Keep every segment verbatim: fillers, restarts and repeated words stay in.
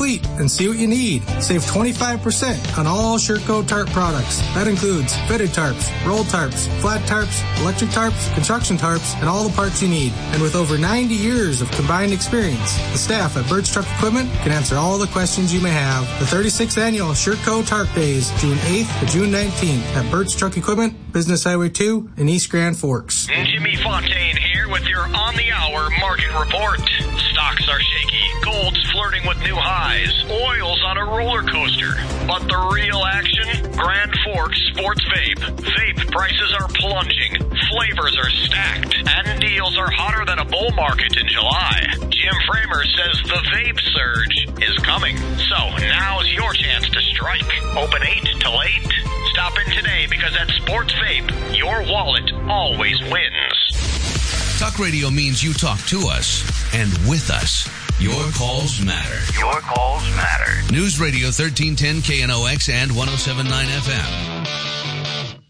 fleet and see what you need. Save twenty-five percent on all Sherco Tarp products. That includes fitted tarps, rolled tarps, flat tarps, electric tarps, construction tarps, and all the parts you need. And with over ninety years of combined experience, the staff at Birch Truck Equipment can answer all the questions you may have. The thirty-sixth Annual Sherco Tarp Days, June eighth to June nineteenth at Birch Truck Equipment, Business Highway two in East Grand Forks. Jimmy Fontaine here with your on-the-hour market report. Stocks are shaky. Gold's flirting with new highs. Oil's on a roller coaster. But the real action? Grand Forks Sports Vape. Vape prices are plunging. Flavors are stacked. And deals are hotter than a bull market in July. Jim Framer says the vape surge is coming. So now's your chance to strike. Open eight till eight. Stop in today because at Sports Vape, your wallet always wins. Talk radio means you talk to us and with us. Your calls matter. Your calls matter. News Radio thirteen ten K N O X and one oh seven point nine F M.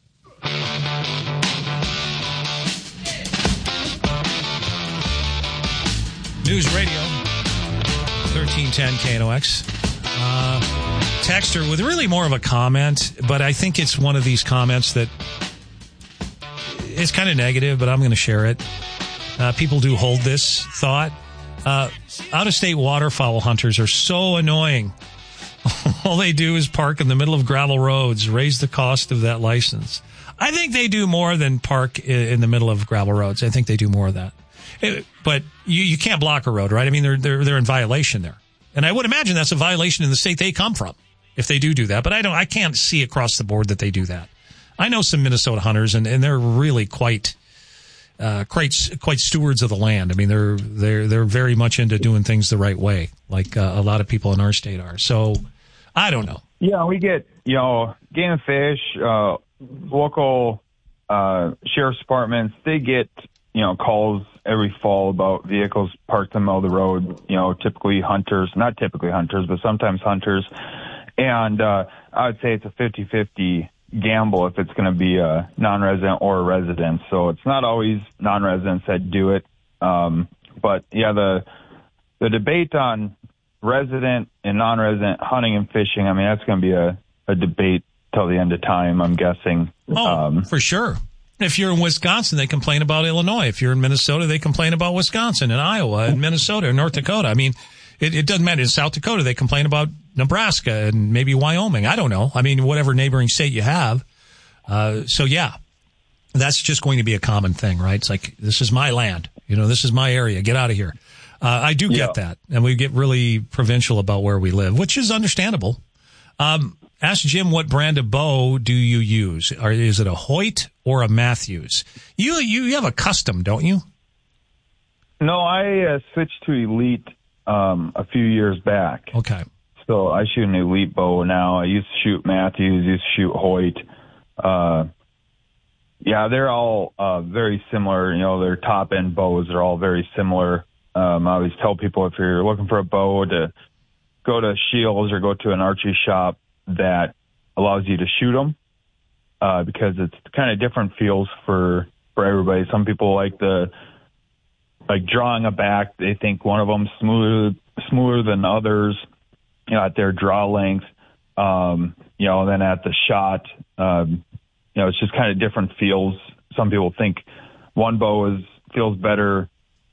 News Radio thirteen ten K N O X. Uh, texter with really more of a comment, but I think it's one of these comments that is kind of negative, but I'm going to share it. Uh, people do hold this thought. Uh, out-of-state waterfowl hunters are so annoying. All they do is park in the middle of gravel roads, raise the cost of that license. I think they do more than park in the middle of gravel roads. I think they do more of that. It, but you, you can't block a road, right? I mean, they're, they're, they're in violation there. And I would imagine that's a violation in the state they come from if they do do that. But I don't, I can't see across the board that they do that. I know some Minnesota hunters, and, and they're really quite, uh, quite, quite stewards of the land. I mean, they're, they're, they're very much into doing things the right way, like uh, a lot of people in our state are. So, I don't know. Yeah, we get, you know, Game and Fish, uh, local, uh, sheriff's departments, they get, you know, calls every fall about vehicles parked in the middle of the road, you know, typically hunters, not typically hunters, but sometimes hunters. And, uh, I would say it's a fifty-fifty gamble if it's going to be a non-resident or a resident. So it's not always non-residents that do it. Um, but yeah, the, the debate on resident and non-resident hunting and fishing, I mean, that's going to be a, a debate till the end of time, I'm guessing. Oh, um, for sure. If you're in Wisconsin, they complain about Illinois. If you're in Minnesota, they complain about Wisconsin and Iowa and Minnesota and North Dakota. I mean, it, it doesn't matter. In South Dakota, they complain about Nebraska and maybe Wyoming. I don't know. I mean, whatever neighboring state you have. Uh, so yeah, that's just going to be a common thing, right? It's like, this is my land. You know, this is my area. Get out of here. Uh, I do get yeah. that. And we get really provincial about where we live, which is understandable. Um, ask Jim, what brand of bow do you use? Or is it a Hoyt or a Matthews? You, you, you have a custom, don't you? No, I uh, switched to Elite um, a few years back. Okay. So I shoot an Elite bow now. I used to shoot Matthews, used to shoot Hoyt. Uh, yeah, they're all uh, very similar. You know, their top-end bows are all very similar. Um, I always tell people if you're looking for a bow to go to Shields or go to an archery shop that allows you to shoot them uh, because it's kind of different feels for, for everybody. Some people like the like drawing a back. They think one of them smoother smoother than others, you know, at their draw length. Um, you know, then at the shot, um, you know, it's just kind of different feels. Some people think one bow is feels better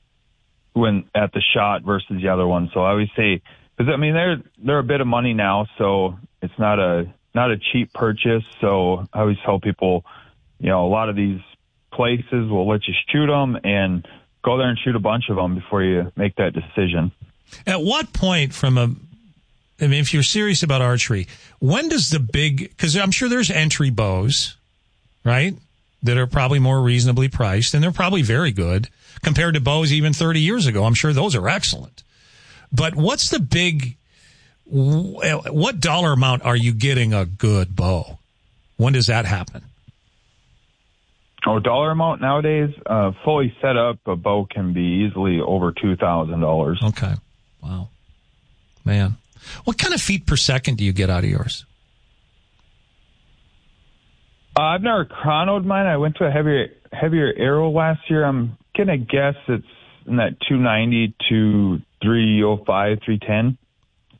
when at the shot versus the other one. So I always say, because I mean they're they're a bit of money now, so it's not a not a cheap purchase. So I always tell people, you know, a lot of these places will let you shoot them and go there and shoot a bunch of them before you make that decision. At what point from a I mean, if you're serious about archery, when does the big, because I'm sure there's entry bows, right, that are probably more reasonably priced, and they're probably very good compared to bows even thirty years ago. I'm sure those are excellent. But what's the big, what dollar amount are you getting a good bow? When does that happen? Oh, dollar amount nowadays, uh, fully set up, a bow can be easily over two thousand dollars. Okay. Wow. Man. What kind of feet per second do you get out of yours? Uh, I've never chronoed mine. I went to a heavier heavier arrow last year. I'm going to guess it's in that two ninety to three oh five, three ten.